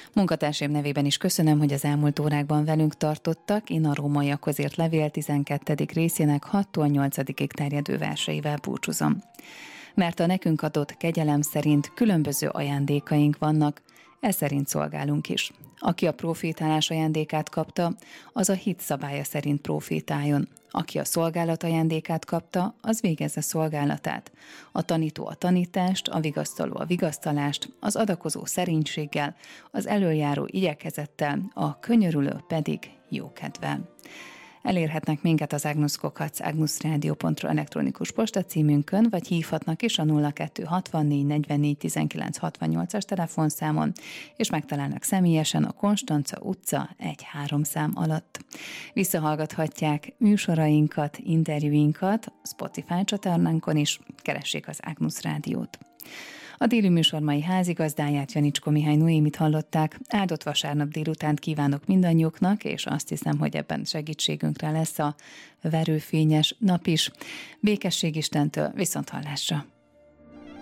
Munkatársaim nevében is köszönöm, hogy az elmúlt órákban velünk tartottak. Én a Rómaiakhoz írt levél 12. részének 6-tól 8-ig terjedő verseivel búcsúzom. Mert a nekünk adott kegyelem szerint különböző ajándékaink vannak, ez szerint szolgálunk is. Aki a profétálás ajándékát kapta, az a hit szabálya szerint profétáljon. Aki a szolgálat ajándékát kapta, az végezze szolgálatát. A tanító a tanítást, a vigasztaló a vigasztalást, az adakozó szerénységgel, az elöljáró igyekezettel, a könyörülő pedig jókedvel. Elérhetnek minket az agnus@agnusradio.ru elektronikus postacímünkön, vagy hívhatnak is a 0264 44 19 68-as telefonszámon, és megtalálnak személyesen a Konstanca utca 1-3 szám alatt. Visszahallgathatják műsorainkat, interjúinkat Spotify csatornánkon is, keressék az Agnus Rádiót. A déli műsor mai házigazdáját, Janicskó Mihály Noémit hallották. Áldott vasárnap délutánt kívánok mindannyiuknak, és azt hiszem, hogy ebben segítségünkre lesz a verőfényes nap is. Békesség Istentől, viszonthallásra!